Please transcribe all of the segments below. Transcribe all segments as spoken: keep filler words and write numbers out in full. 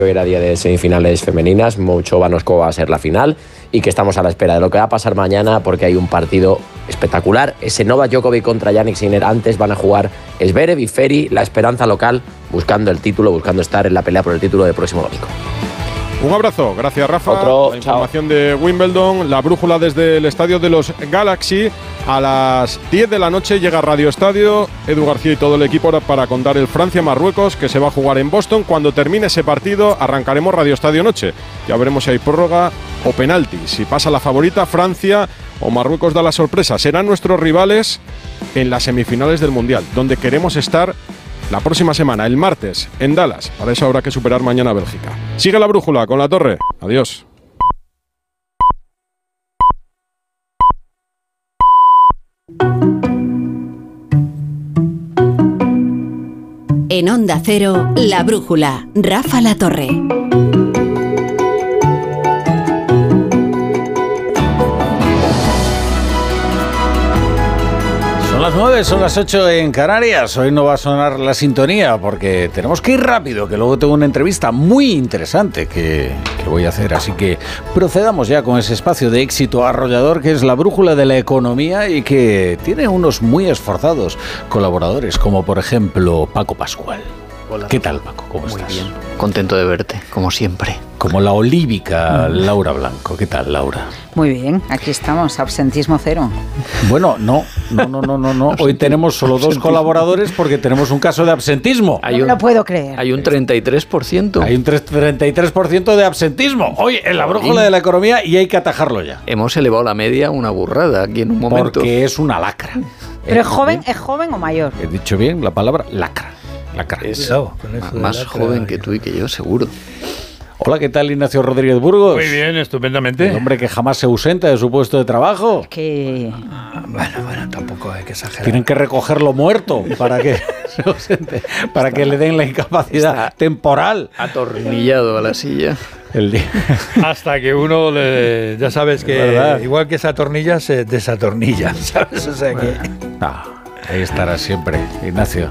Era día de semifinales femeninas, Mouchova Noskova va a ser la final y que estamos a la espera de lo que va a pasar mañana porque hay un partido espectacular. Ese Novak Djokovic contra Jannik Sinner. Antes van a jugar Zverev y Ferry, la esperanza local, buscando el título, buscando estar en la pelea por el título del próximo domingo. Un abrazo, gracias Rafa. Otro, la información chao. de Wimbledon, la brújula desde el estadio de los Galaxy. A las diez de la noche llega Radio Estadio, Edu García y todo el equipo para contar el Francia-Marruecos que se va a jugar en Boston. Cuando termine ese partido arrancaremos Radio Estadio Noche. Ya veremos si hay prórroga o penalti. Si pasa la favorita Francia o Marruecos da la sorpresa. Serán nuestros rivales en las semifinales del Mundial, donde queremos estar la próxima semana, el martes, en Dallas. Para eso habrá que superar mañana a Bélgica. Sigue la brújula con La Torre. Adiós. En Onda Cero, La Brújula, Rafa La Torre. Son las nueve, son las ocho en Canarias. Hoy no va a sonar la sintonía porque tenemos que ir rápido, que luego tengo una entrevista muy interesante que, que voy a hacer. Así que procedamos ya con ese espacio de éxito arrollador que es la brújula de la economía y que tiene unos muy esforzados colaboradores, como por ejemplo Paco Pascual. Hola. ¿Qué tal, Paco? ¿Cómo Muy estás? bien, contento de verte, como siempre. Como la olívica Laura Blanco. ¿Qué tal, Laura? Muy bien, aquí estamos, absentismo cero. Bueno, no, no, no, no, no, no. Hoy tenemos solo dos colaboradores porque tenemos un caso de absentismo. No me lo puedo creer. Hay un treinta y tres por ciento. Hay un treinta y tres por ciento de absentismo. Hoy en la brújula de la economía y hay que atajarlo ya. Hemos elevado la media a una burrada aquí en un momento. Porque es una lacra. ¿Pero es joven, es joven o mayor? He dicho bien la palabra lacra. Lacra. Es más joven que tú y que yo, seguro. Hola, ¿qué tal, Ignacio Rodríguez Burgos? Muy bien, estupendamente. El hombre que jamás se ausenta de su puesto de trabajo. Que... Ah, bueno, bueno, tampoco hay que exagerar. Tienen que recogerlo muerto para que se ausente, para Está, que le den la incapacidad temporal. Atornillado a la silla. El día. Hasta que uno, le, ya sabes que igual que se atornilla, se desatornilla, ¿sabes? O sea que... Ah, ahí estarás siempre, Ignacio.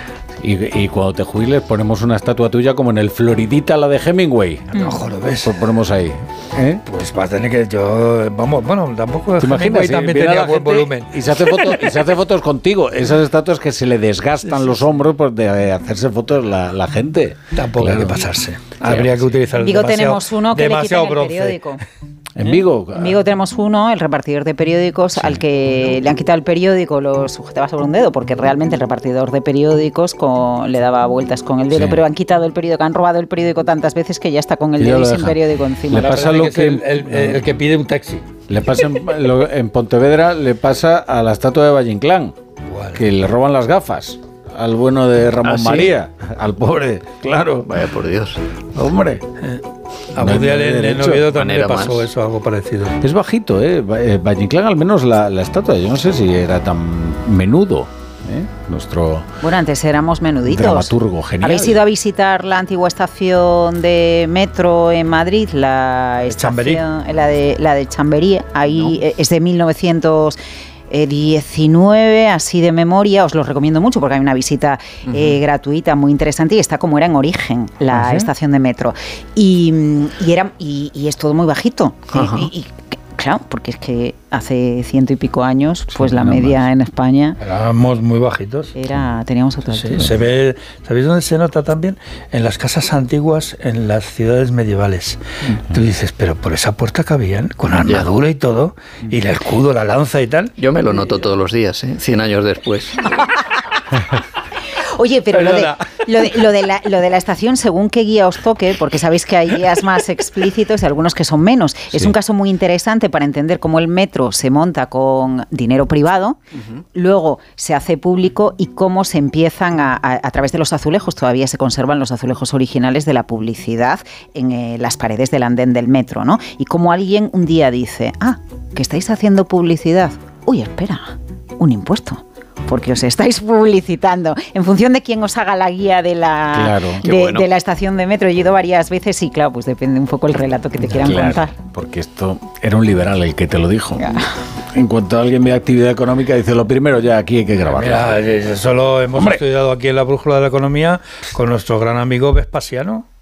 Y, y cuando te jubiles ponemos una estatua tuya como en el Floridita, la de Hemingway. No, joder, ¿ves? Pues ponemos ahí. ¿Eh? Pues va a tener que yo... Vamos, bueno, tampoco... ¿Te imaginas? También tenía buen volumen. Y se, hace foto, y se hace fotos contigo. Esas estatuas que se le desgastan los hombros por de hacerse fotos la, la gente. Tampoco claro. hay que pasarse. Claro. Habría que utilizar Digo, demasiado, tenemos uno que le quita el bronce. periódico. ¿En Vigo? En Vigo tenemos uno, el repartidor de periódicos, sí. al que le han quitado el periódico, lo sujetaba sobre un dedo, porque realmente el repartidor de periódicos con, le daba vueltas con el dedo, sí. pero han quitado el periódico, han robado el periódico tantas veces que ya está con el dedo y sin periódico encima. Le pasa lo que, que el, el, el, el que pide un taxi. Le pasa en, lo, en Pontevedra, le pasa a la estatua de Valle Inclán, bueno. que le roban las gafas. Al bueno de Ramón ¿Ah, sí? María, al pobre, claro. Vaya por Dios. Hombre. Eh, a Woody Allen en Oviedo también le pasó más. eso, algo parecido. Es bajito, ¿eh? Valle Inclán, al menos la, la estatua, yo no sé si era tan menudo. ¿eh? Nuestro bueno, antes éramos menuditos. Dramaturgo genial. ¿Habéis ido a visitar la antigua estación de metro en Madrid? La estación, la de, la de Chamberí. Ahí no. es de mil novecientos diecinueve, así de memoria, os lo recomiendo mucho porque hay una visita uh-huh. eh, gratuita muy interesante y está como era en origen la uh-huh. estación de metro y, y, era, y, y es todo muy bajito uh-huh. y, y claro, porque es que hace ciento y pico años, pues sí, la media más. en España... Éramos muy bajitos. Era, teníamos otra sí, se ve, ¿sabéis dónde se nota también? En las casas antiguas, en las ciudades medievales. Uh-huh. Tú dices, pero por esa puerta cabían, con armadura y todo, y el escudo, la lanza y tal. Yo me lo noto todos los días, ¿eh? cien años después. Oye, pero lo de, lo, de, lo, de la, lo de la estación, según qué guía os toque, porque sabéis que hay guías más explícitos y algunos que son menos. Sí. Es un caso muy interesante para entender cómo el metro se monta con dinero privado, uh-huh. luego se hace público y cómo se empiezan a, a, a través de los azulejos, todavía se conservan los azulejos originales de la publicidad en eh, las paredes del andén del metro, ¿no? Y cómo alguien un día dice, ah, que estáis haciendo publicidad. Uy, espera, un impuesto. Porque os estáis publicitando en función de quién os haga la guía de la, claro, de, bueno. de la estación de metro. He ido varias veces y claro, pues depende un poco el relato que te quieran claro, contar. Porque esto era un liberal el que te lo dijo. Ya. En cuanto alguien ve actividad económica, dice lo primero, ya aquí hay que grabarla. Mira, eso lo hemos Hombre. estudiado aquí en la Brújula de la Economía con nuestro gran amigo Vespasiano.